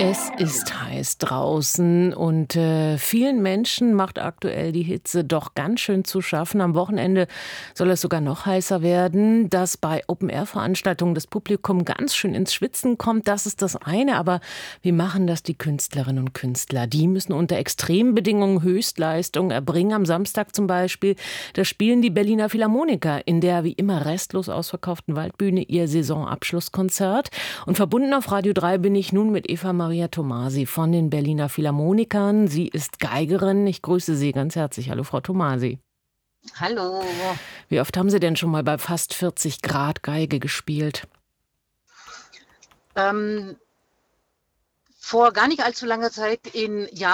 Es ist heiß draußen und vielen Menschen macht aktuell die Hitze doch ganz schön zu schaffen. Am Wochenende soll es sogar noch heißer werden. Dass bei Open-Air-Veranstaltungen das Publikum ganz schön ins Schwitzen kommt, das ist das eine. Aber wie machen das die Künstlerinnen und Künstler? Die müssen unter Extrembedingungen Höchstleistung erbringen. Am Samstag zum Beispiel, da spielen die Berliner Philharmoniker in der wie immer restlos ausverkauften Waldbühne ihr Saisonabschlusskonzert. Und verbunden auf Radio 3 bin ich nun mit Eva Maria Tomasi von den Berliner Philharmonikern. Sie ist Geigerin. Ich grüße Sie ganz herzlich. Hallo, Frau Tomasi. Hallo. Wie oft haben Sie denn schon mal bei fast 40 Grad Geige gespielt? Vor gar nicht allzu langer Zeit in